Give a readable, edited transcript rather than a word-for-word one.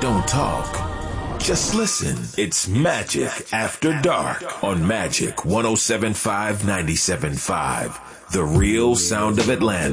Don't talk. Just listen. It's Magic After Dark on Magic 107.5, 97.5. The real sound of Atlanta.